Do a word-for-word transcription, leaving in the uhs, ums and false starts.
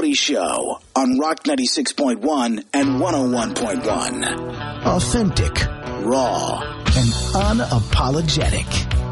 Woody Show on Rock ninety-six point one and one oh one point one. Authentic, raw, and unapologetic.